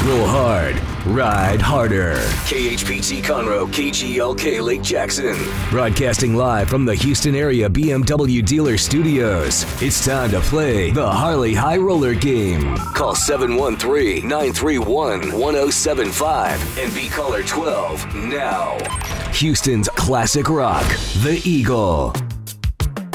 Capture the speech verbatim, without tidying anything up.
Roll hard, ride harder. K H P T Conroe, K G L K Lake Jackson. Broadcasting live from the Houston area B M W dealer studios. It's time to play the Harley High Roller game. Call seven one three, nine three one, one zero seven five and be caller twelve now. Houston's classic rock, The Eagle.